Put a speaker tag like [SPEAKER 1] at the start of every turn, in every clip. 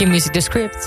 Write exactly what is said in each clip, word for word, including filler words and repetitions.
[SPEAKER 1] Q-Music The Script.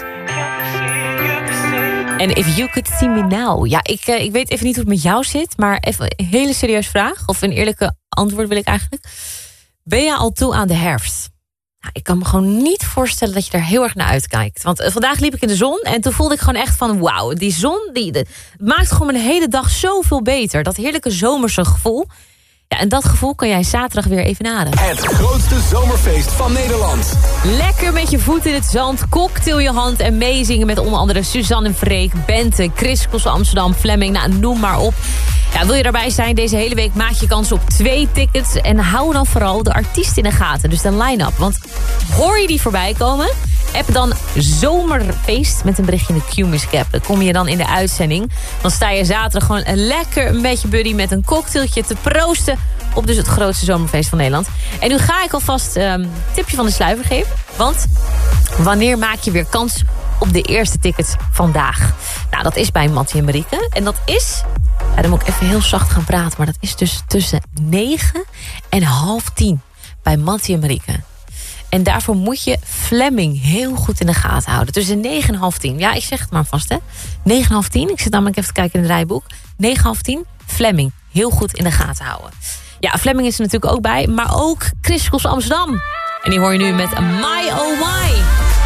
[SPEAKER 1] En If You Could See Me Now. Ja, ik, uh, ik weet even niet hoe het met jou zit, maar even een hele serieuze vraag. Of een eerlijke antwoord wil ik eigenlijk. Ben je al toe aan de herfst? Nou, ik kan me gewoon niet voorstellen dat je er heel erg naar uitkijkt. Want uh, vandaag liep ik in de zon en toen voelde ik gewoon echt van... wauw, die zon die, die maakt gewoon mijn hele dag zoveel beter. Dat heerlijke zomerse gevoel. Ja, en dat gevoel kan jij zaterdag weer even naden.
[SPEAKER 2] Het grootste zomerfeest van Nederland.
[SPEAKER 1] Lekker met je voet in het zand, cocktail je hand... en meezingen met onder andere Suzanne en Freek, Bente, Chris Cross Amsterdam, Fleming, nou, noem maar op. Ja, wil je daarbij zijn? Deze hele week maak je kans op twee tickets... en hou dan vooral de artiest in de gaten, dus de line-up. Want hoor je die voorbij komen... app dan Zomerfeest met een berichtje in de Q-Music app. Dan kom je dan in de uitzending. Dan sta je zaterdag gewoon lekker een beetje buddy... met een cocktailtje te proosten op dus het grootste zomerfeest van Nederland. En nu ga ik alvast een um, tipje van de sluier geven. Want wanneer maak je weer kans op de eerste tickets vandaag? Nou, dat is bij Mattie en Marieke. En dat is... Ja, dan moet ik even heel zacht gaan praten. Maar dat is dus tussen negen en half tien bij Mattie en Marieke. En daarvoor moet je Fleming heel goed in de gaten houden. Tussen negen en half tien. Ja, ik zeg het maar vast, hè. negen en half tien. Ik zit namelijk even te kijken in het rijboek. negen en half tien. Fleming. Heel goed in de gaten houden. Ja, Fleming is er natuurlijk ook bij. Maar ook Chris Cross Amsterdam. En die hoor je nu met My Oh My.